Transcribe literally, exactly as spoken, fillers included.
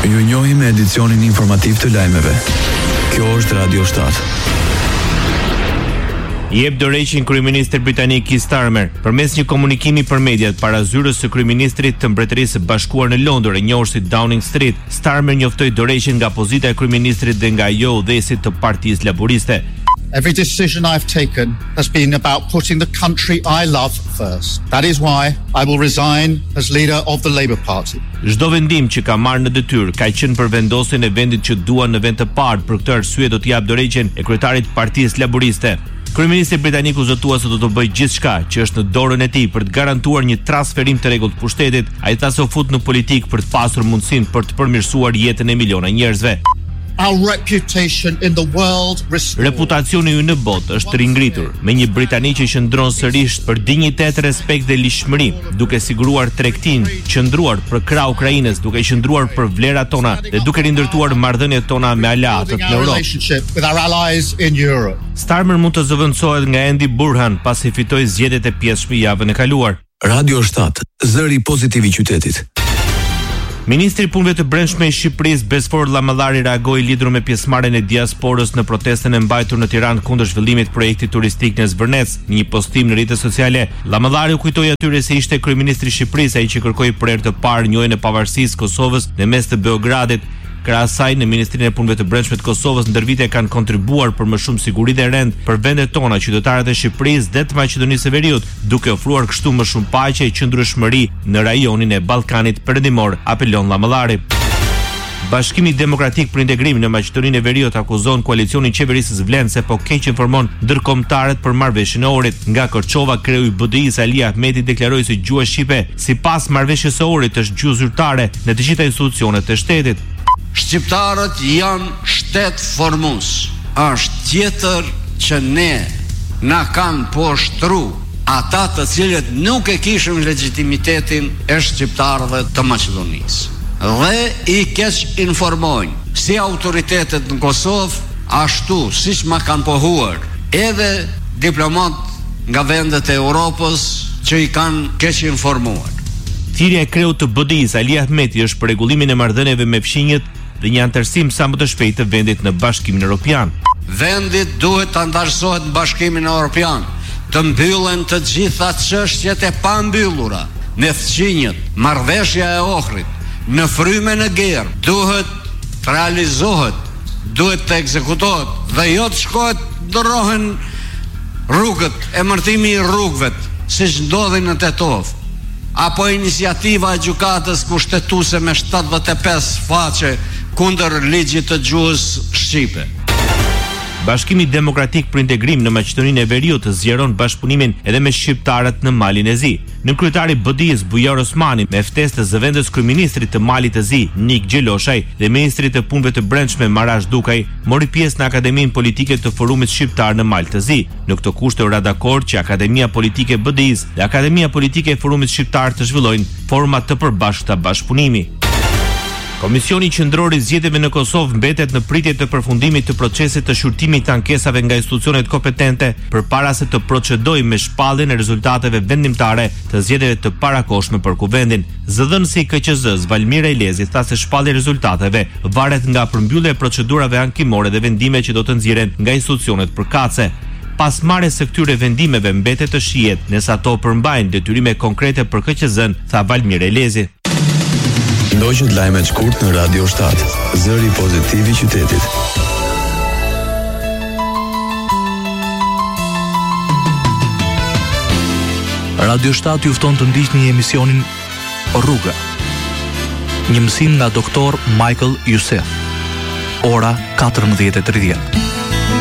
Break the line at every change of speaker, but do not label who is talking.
Ju njohim me edicionin informativ të lajmeve. Kjo është Radio shtatë.
I jep dorëheqjen kryeministri britanik Keir Starmer përmes një komunikimi për mediat para zyrës së kryeministrit të Mbretërisë së Bashkuar në Londër, e njohur si Downing Street. Starmer njoftoi dorëheqjen nga pozita e kryeministrit dhe nga ajo udhëhesit të Partisë Laboriste.
Every decision I've taken has been about putting the country I love first. That is why I will resign as leader of the Labour Party.
Çdo vendim që ka marrë në detyrë ka qenë për vendosjen e vendit që dua në vend të parë. Për këtë arsye do të jap dorëheqjen e kryetarit të Partisë Laboriste. Kryeministri britanik u zotua se do të bëjë gjithçka që është në dorën e tij për të garantuar një transferim të rregullt të pushtetit. Ai tha se u fut në politikë për të pasur mundësinë për të përmirësuar jetën e miliona njerëzve.
Our reputation in the world restored.
Reputacioni ynë në botë është ringritur me një Britani që qëndron sërish për dinjitet, respekt dhe lishmëri, duke siguruar tregtinë, qëndruar për krah Ukrainës, duke qëndruar për vlerat tona dhe duke rindërtuar marrëdhëniet tona me aleatët në
Europë.
Starmer mund të zëvendësohet nga Andy Burhan pasi fitoi zgjedhjet e pjesshme javën e kaluar.
Radio shtatë, zëri pozitiv i qytetit.
Ministri i Punëve të Brendshme i Shqipërisë Besfor Llamallari reagoi lidhur me pjesëmarrjen e diasporës në protestën e mbajtur në Tiranë kundër zhvillimit të projektit turistik në Zvërnec. Në një postim në rrjetet sociale, Llamallari u kujtoi atyre se ishte kryeministri i Shqipërisë ai që kërkoi për herë të parë njojën e pavarësisë së Kosovës në mes të Beogradit. Krahas asaj, në Ministrinë e Punëve të Brendshme të Kosovës ndër vite kanë kontribuar për më shumë siguri dhe rend për vendet tona, qytetarët e Shqipërisë dhe të Maqedonisë së Veriut, duke ofruar kështu më shumë paqe e qëndrueshmëri në rajonin e Ballkanit Perëndimor, apelon Llamallari. Bashkimi Demokratik për Integrim në Maqedoninë e Veriut akuzon koalicionin qeverisës vlen se po keq informon ndërkombëtarët për marrëveshjen e Ohrit. Nga Korçova, kreu i B D I-s Ali Ahmeti deklaroi se gjuha shqipe, sipas marrëveshjes së Ohrit, është gjuhë zyrtare në të gjitha institucionet e shtetit.
Shqiptarët janë shtet formues. Është tjetër që ne na kanë poshtru ata të cilët nuk e kishim legitimitetin e shqiptarëve të Maqedonisë. Dhe i keq informojnë si autoritetet në Kosovë, ashtu siç ma kanë pohuar edhe diplomat nga vendet e Europës që i kanë keq informuar.
Thirrja e kreut të B D I-s Ali Ahmeti është për rregullimin e marrëdhënieve me fqinjet dhe një anëtarësim sa më të shpejtë të vendit në Bashkimin Evropian.
Vendit duhet të anëtarësohet në Bashkimin Evropian, të mbyllen të gjitha çështjet e pambyllura, në fqinjet, marrëveshja e Ohrit, në frymën e Gerë, duhet të realizohet, duhet të ekzekutohet dhe jo të shkohet ndrohen rrugët, emërtimi i rrugëve, siç ndodhi në Tetov, apo iniciativa e gjykatës kushtetuese me shtatëdhjetë e pesë faqe kundër ligjit të gjuhës shqipe.
Bashkimi Demokratik për Integrim në Maqedoninë e Veriut zgjeron bashkëpunimin edhe me shqiptarët në Malin e Zi. Në kryetari B D I-s Bujar Osmani, me ftesë të zëvendës kryeministrit të Malit të Zi, Nik Gjeloshaj, dhe ministrit të Punëve të Brendshme Marash Dukaj, mori pjesë në Akademinë Politike të Forumit Shqiptar në Mal të Zi. Në këtë kushte u ra dakord që Akademia Politike B D I-s dhe Akademia Politike e Forumit Shqiptar të zhvillojnë forma të përbashkëta bashkëpunimi. Komisioni Qendror i Zgjedhjeve në Kosovë mbetet në pritje të përfundimit të procesit të shqyrtimit të ankesave nga institucionet kompetente përpara se të procedojë me shpalljen e rezultateve vendimtare të zgjedhjeve të parakohshme për kuvendin. Zëdhënësi i K Q Z-s Valmira Ilezi tha se shpallja e rezultateve varet nga përmbyllja e procedurave ankimore dhe vendime që do të nxirren nga institucionet përkatëse. Pas marrjes së këtyre vendimeve mbetet të shihet nëse ato përmbajnë detyrime konkrete për K Q Z-n, tha Valmira Ilezi.
Ndoqët lajmet shkurt në Radio shtatë, zëri pozitiv i qytetit.
Radio shtatë ju fton të ndiqni emisionin Rruga. Një mësim nga doktor Michael Youssef. Ora katërmbëdhjetë e tridhjetë.